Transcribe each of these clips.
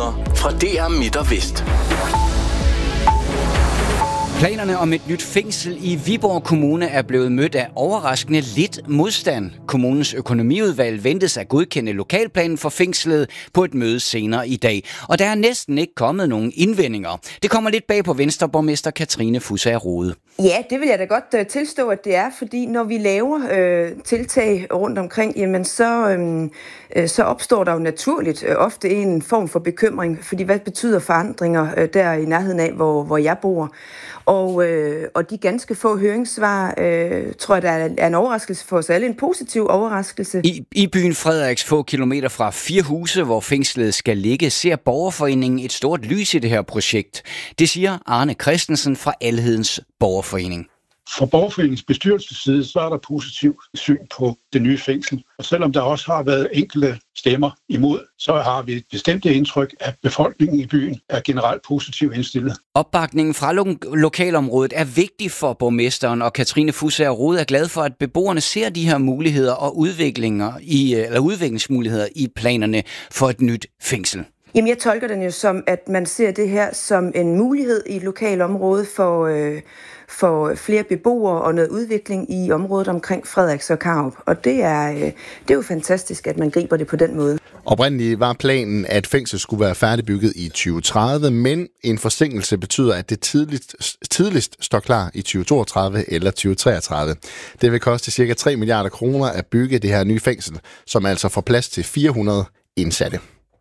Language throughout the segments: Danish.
nyheder fra DR Midt og Vest. Planerne om et nyt fængsel i Viborg Kommune er blevet mødt af overraskende lidt modstand. Kommunens økonomiudvalg ventes at godkende lokalplanen for fængslet på et møde senere i dag. Og der er næsten ikke kommet nogen indvendinger. Det kommer lidt bag på Venstreborgmester Katrine Fussager Rohde. Ja, det vil jeg da godt tilstå, at det er, fordi når vi laver tiltag rundt omkring, jamen så opstår der jo naturligt ofte en form for bekymring, fordi hvad betyder forandringer der i nærheden af, hvor jeg bor? Og de ganske få høringssvar, tror jeg, der er en overraskelse for os alle, en positiv overraskelse. I byen Frederiks, få kilometer fra 4 huse, hvor fængslet skal ligge, ser borgerforeningen et stort lys i det her projekt. Det siger Arne Christensen fra Alhedens Borgerforening. Fra borgerforeningens bestyrelsesside, så er der positivt syn på det nye fængsel. Og selvom der også har været enkelte stemmer imod, så har vi et bestemt indtryk, at befolkningen i byen er generelt positivt indstillet. Opbakningen fra lokalområdet er vigtig for borgmesteren, og Katrine Fussager Rohde er glad for, at beboerne ser de her muligheder og udviklingsmuligheder i planerne for et nyt fængsel. Jamen, jeg tolker den jo som, at man ser det her som en mulighed i et lokalområde for flere beboere og noget udvikling i området omkring Frederiks og Karup. Og det er jo fantastisk, at man griber det på den måde. Oprindeligt var planen, at fængslet skulle være færdigbygget i 2030, men en forsinkelse betyder, at det tidligst står klar i 2032 eller 2033. Det vil koste ca. 3 milliarder kroner at bygge det her nye fængsel, som altså får plads til 400 indsatte.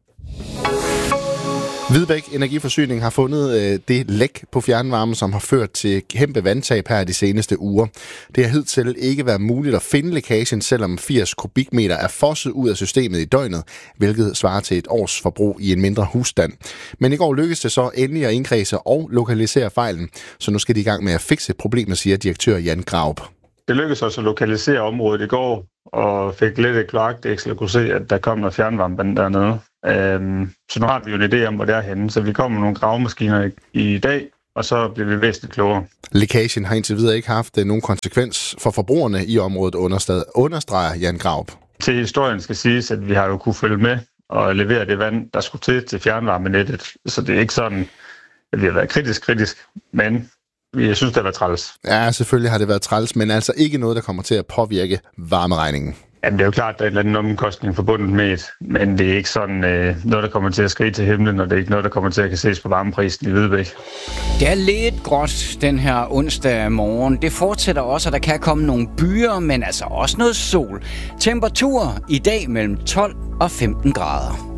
Hvidbæk Energiforsyning har fundet det læk på fjernvarme, som har ført til kæmpe vandtab her de seneste uger. Det har hidtil ikke været muligt at finde lækagen, selvom 80 kubikmeter er fosset ud af systemet i døgnet, hvilket svarer til et års forbrug i en mindre husstand. Men i går lykkedes det så endelig at indkredse og lokalisere fejlen, så nu skal de i gang med at fikse problemet, siger direktør Jan Graup. Det lykkedes også at lokalisere området i går, og fik lidt et kloakdæksel og kunne se, at der kom noget fjernvarmeband dernede. Så nu har vi jo en idé om, hvor det er henne, så vi kommer med nogle gravemaskiner i dag, og så bliver vi væsentligt klogere. Lækagen har indtil videre ikke haft nogen konsekvens for forbrugerne i området, understreger Jan Graup. Til historien skal siges, at vi har jo kunne følge med og levere det vand, der skulle til fjernvarmenettet, så det er ikke sådan, at vi har været kritisk, men jeg synes, det har været træls. Ja, selvfølgelig har det været træls, men altså ikke noget, der kommer til at påvirke varmeregningen. Jamen, det er jo klart, at der er en eller anden omkostning forbundet med det, men det er ikke sådan noget, der kommer til at skrige til himlen, og det er ikke noget, der kommer til at kan ses på varmeprisen i Hvidbæk. Det er lidt gråt den her onsdag morgen. Det fortsætter også, at der kan komme nogle byer, men altså også noget sol. Temperatur i dag mellem 12 og 15 grader.